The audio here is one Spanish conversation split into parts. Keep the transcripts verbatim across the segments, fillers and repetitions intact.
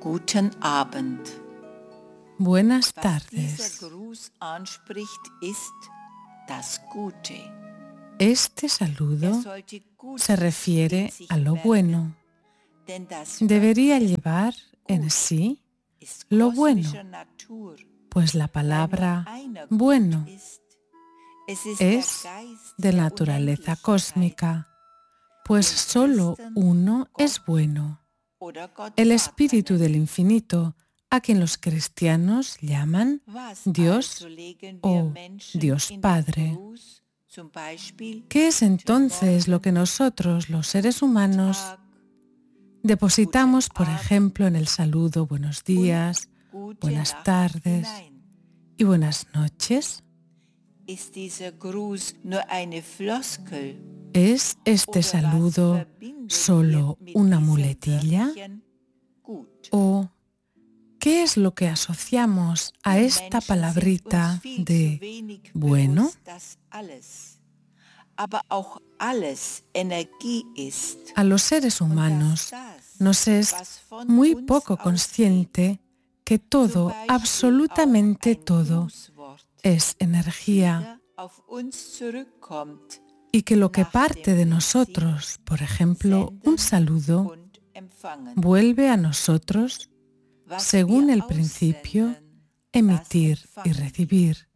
Guten Abend. Buenas Was tardes. dieser Gruß anspricht, ist das Gute. Este Er saludo sollte Gutes se in refiere sich a lo bergen, bueno. denn das Debería Wörtchen llevar en gut sí ist lo kosmischer bueno, Natur, pues la weil nur palabra einer gut bueno ist. Es ist der es Geist de der naturaleza Unendlichkeit, cósmica, pues den solo Christen uno es Gott bueno, oder Gott el Vater Espíritu del nennen. infinito, a quien los cristianos llaman Was Dios also legen wir o Menschen Dios in den Padre. Gruß, zum Beispiel ¿Qué es Guten entonces lo que Morgen, nosotros, los seres Guten humanos, Tag, depositamos, por Guten ejemplo, en Abend el saludo buenos und días, Gute buenas Nacht tardes hinein? y buenas noches? Ist dieser Gruß nur eine Floskel ¿Es este oder was saludo verbinden wir solo mit una diesem muletilla? Wörtchen gut? ¿O qué es lo que asociamos a Wir esta Menschen sind uns palabrita viel zu de wenig bueno? bewusst, dass alles, aber auch alles Energie ist A los seres und dass humanos das, nos es was von muy uns poco ausgeht, consciente que zum todo, Beispiel auch absolutamente ein todo, Grußwort, es energía wieder auf uns zurückkommt, y que lo que nach parte dem de Prinzip nosotros, por ejemplo, un senden saludo, und empfangen. vuelve a nosotros Was según wir el principio aussenden, das emitir y empfangen wir. recibir.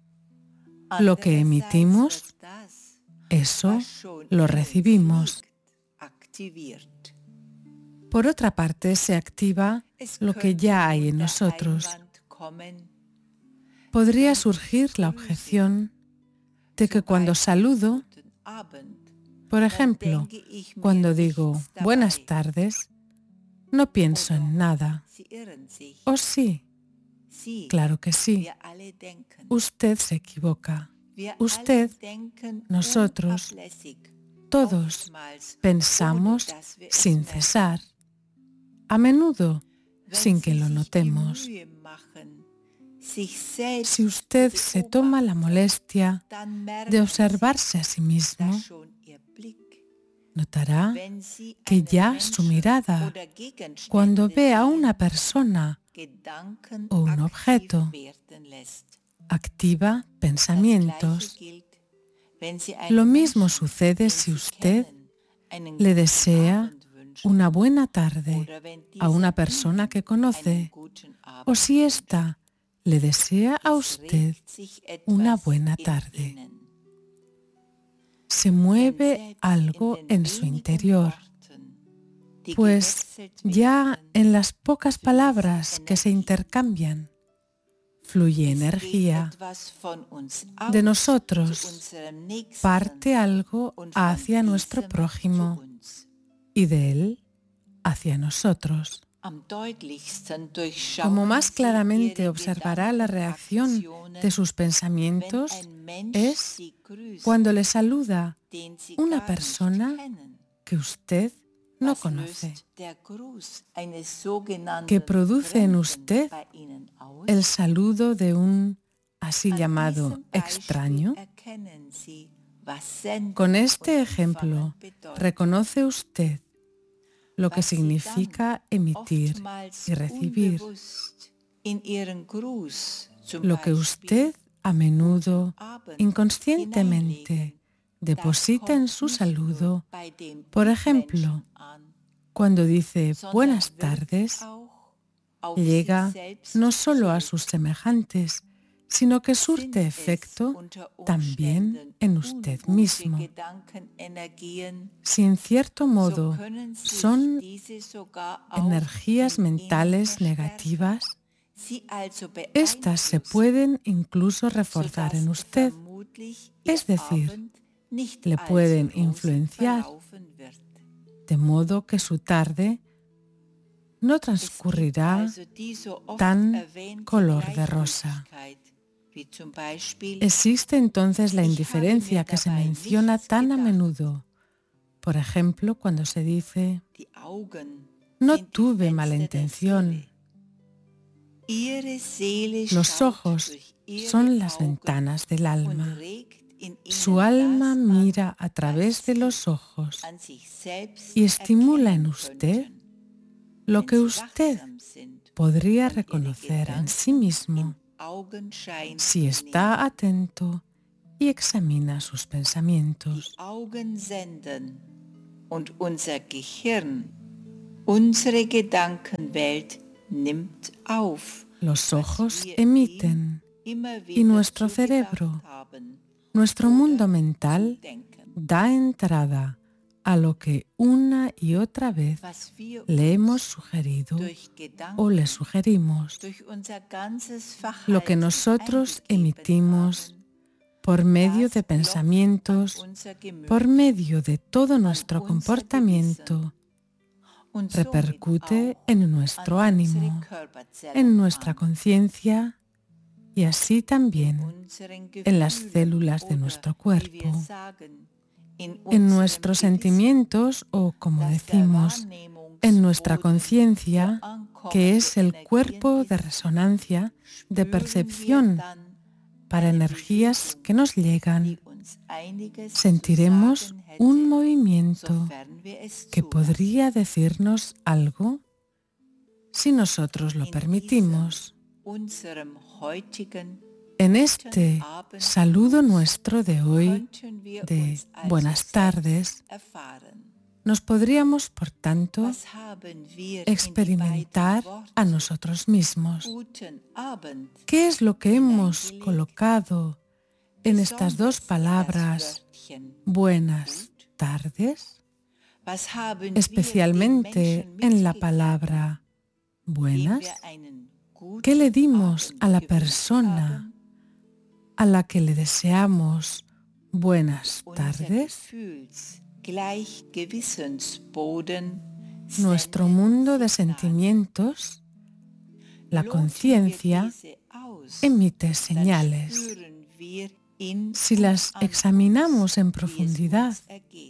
Lo que Andererseits emitimos, wird das, eso was schon lo in uns recibimos. liegt, aktiviert. Por otra parte, se activa Es lo que könnte ya hay nun en der nosotros. Einwand kommen, Podría wenn ich surgir la grüße, objeción de que zum cuando Beispiel saludo, Guten Abend, por dann ejemplo, denke ich mir cuando digo nichts buenas dabei. tardes, no pienso Oder en nada. Sie irren sich. ¿O sí? Sie, Claro que sí. wir alle denken. Usted se equivoca. Wir Usted, alle denken nosotros, unablässig, todos oftmals, ohne pensamos dass wir es sin merken. cesar, a menudo Wenn sin que Sie lo sich die notemos. Mühe machen, sich selbst Si usted zu se toma la beobachten, molestia dann merken de Sie, observarse a sí mismo, dass schon Ihr Blick, notará wenn Sie que einen ya su Menschen mirada, oder Gegenstände cuando ve a sehen, una persona Gedanken o un aktiv objeto, werden lässt. activa Das pensamientos. Gleiche gilt, wenn Sie Lo einem mismo Menschen, sucede den si Sie usted kennen, einen le guten desea Abend wünschen, una buena tarde oder wenn a una dieser persona Ihnen que einen conoce, guten o Abend si wünscht. ésta le desea a Es usted regt sich una etwas buena in tarde. Ihnen. Se Denn mueve selbst algo in den en su wenigen interior, Worten, die pues gewechselt ya werden, en las pocas fließt palabras que se Energie. intercambian, fluye Es geht energía. etwas von uns De aus nosotros zu unserem Nächsten parte algo und von hacia nuestro diesem prójimo zu uns. y de él hacia nosotros. Am deutlichsten durchschauen Como más Sie claramente Ihre observará la reacción de Gedankenaktionen, sus wenn pensamientos, ein Mensch es Sie grüßt, cuando le saluda den Sie una gar nicht persona kennen. que usted no Was conoce, löst der Gruß eines sogenannten que produce en Fremden usted bei Ihnen aus? el saludo de un así An llamado diesem Beispiel extraño. erkennen Sie, was Senden Con este und ejemplo, Empfangen bedeutet. reconoce usted lo que Was Sie significa dann emitir oftmals y recibir, unbewusst in Ihren Gruß, zum lo que Beispiel usted a menudo, Guten Abend, inconscientemente, hineinlegen. deposita en Das su kommt nicht nur saludo. bei dem Por ejemplo, Mitmenschen an, cuando dice sondern buenas wirkt tardes, auch auf llega Sie selbst no solo a zurück. sus semejantes, sino que surte Sind es efecto unter también Umständen en usted ungute mismo. Gedankenenergien, Si en cierto so modo können sich son diese sogar auch energías in Ihnen mentales verstärken. negativas, Sie also estas se beeinflussen, pueden incluso reforzar sodass en usted, vermutlich Ihr es decir, Abend nicht le allzu pueden rosig influenciar, verlaufen wird. de modo que su tarde no Es gibt transcurrirá also die so oft tan erwähnte color de rosa. Gleichgültigkeit, wie zum Beispiel, Existe entonces la ich habe indiferencia mir que se dabei menciona nichts tan a gedacht. menudo. Por ejemplo, cuando se dice, Die Augen no sind die tuve mala Fenster der intención. Seele. Ihre Seele Los schaut ojos durch ihre son las Augen ventanas del und alma. regt in Su ihnen alma das an, mira a was través de sie los ojos an sich selbst y estimula en erkennen usted könnten. lo wenn que sie usted wachsam sind podría und ihre reconocer en sí Gedanken mismo in Augenschein si está nehmen. atento y examina sus Die pensamientos. Augen senden und unser Gehirn unsere Gedankenwelt nimmt auf, Los was ojos wir ihm emiten immer y wieder nuestro zugedacht cerebro, haben nuestro oder mundo mental, zudenken, da entrada a lo que una y otra vez was wir le hemos uns sugerido durch o le Gedanken, sugerimos, durch unser ganzes lo que Verhalten nosotros eingegeben emitimos haben. por medio Das de klopft an pensamientos, unser Gemüt, por medio de todo an nuestro unser comportamiento, Gewissen und somit repercute auch en an nuestro unsere ánimo, Körperzellen en nuestra an, conciencia y así in también unseren en las Gefühlen células de oder, nuestro wie wir cuerpo, sagen, in en unserem nuestros Gewissen, sentimientos o, como das der decimos, en nuestra Wahrnehmungsboden für conciencia, que ankommende es el cuerpo Energien de ist, resonancia, de spüren wir percepción dann para eine energías Bewegung, que nos die llegan. uns einiges zu Sentiremos sagen hätte, un movimiento sofern wir es que zulassen. podría decirnos algo si nosotros lo In permitimos. diesem, unserem heutigen En guten este Abend saludo nuestro de hoy, könnten wir de uns also buenas tardes, selbst erfahren. nos podríamos, por tanto, Was haben wir in die experimentar beiden a Worte nosotros mismos. guten Abend ¿Qué es lo que hemos hineingelegt? colocado en estas dos Besonders in das palabras, Wörtchen buenas gut? tardes? Was haben wir dem Especialmente Menschen en la mitgegeben, palabra dem buenas. wir einen ¿Qué le guten dimos Abend a la gewünscht persona haben? a la que le deseamos buenas Unser tardes? Gefühls gleich Gewissensboden Nuestro sendet mundo de Signale. sentimientos, la Loten wir conciencia, diese aus, emite dann señales. spüren wir in Si und las an examinamos uns, en wie es profundidad, uns ergeht.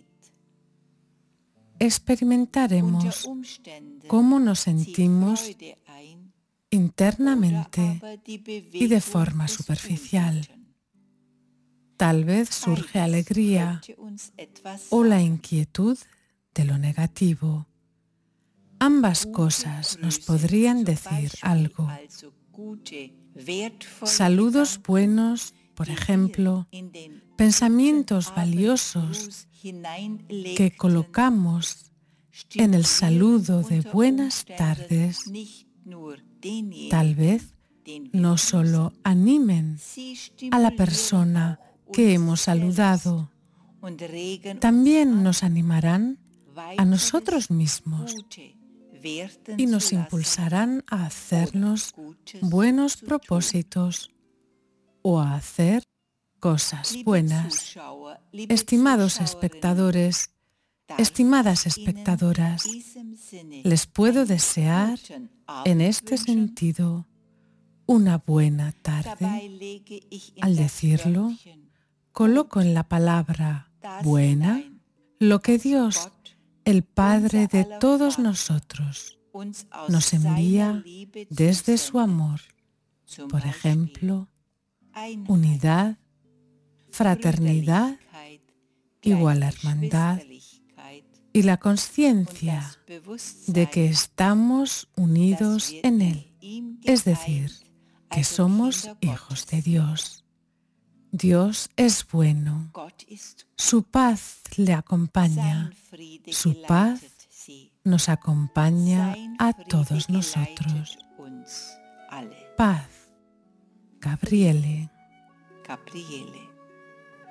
experimentaremos Unter Umständen cómo nos zieht sentimos Freude ein oder internamente aber die y de Bewegung forma des superficial. Unguten. Tal vez surge Beides alegría könnte uns etwas o la sagen. inquietud de lo negativo. Ambas Gute cosas nos Grüße, podrían zum decir Beispiel, algo. also gute, wertvolle Saludos Gedanken, buenos, por die wir ejemplo, in den pensamientos guten valiosos Abendgruß hineinlegten, que colocamos en el saludo de unter buenas Umständen tardes, nicht nur denjenigen, tal vez den wir no solo grüßen. animen Sie a la stimulieren persona auch que uns hemos saludado, selbst und regen uns también an, nos animarán a nosotros weiteres mismos Gute werden y zu nos lassen impulsarán a hacernos oder Gutes buenos zu tun. propósitos o a hacer cosas Liebe buenas. Zuschauer, liebe Estimados Zuschauerinnen, espectadores, darf estimadas ich Ihnen espectadoras, in diesem Sinne les puedo einen desear guten en Abend este wünschen. sentido una buena tarde. Dabei lege ich in Al das decirlo, Wörtchen coloco gut en la palabra das buena hinein, lo que was Dios, Gott, el Padre unser de aller todos Vater, nosotros, uns aus nos seiner envía Liebe desde su zusendet. amor. Zum Por Beispiel ejemplo, Einheit, unidad, fraternidad, Brüderlichkeit, igual gleich hermandad Geschwisterlichkeit y la und conciencia das de que Bewusstsein, estamos dass unidos wir en in Él, ihm es decir, geeint, que also somos Kinder hijos de Gottes. Dios. Dios es bueno, Gott ist su paz le acompaña, sein Friede su paz geleitet sie, nos acompaña sein a Friede todos geleitet nosotros. uns alle. Paz, Gabriele. Gabriele.